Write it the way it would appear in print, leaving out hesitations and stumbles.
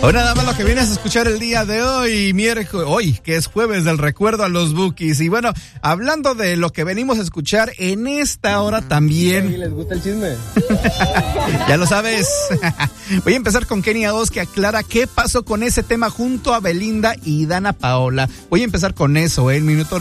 Hoy nada más lo que vienes a escuchar el día de hoy, miércoles, hoy que es jueves del recuerdo a los Bukis. Y bueno, hablando de lo que venimos a escuchar en esta hora también. ¿Les gusta el chisme? Ya lo sabes. Voy a empezar con Kenia 2, que aclara qué pasó con ese tema junto a Belinda y Dana Paola. Voy a empezar con eso, en minuto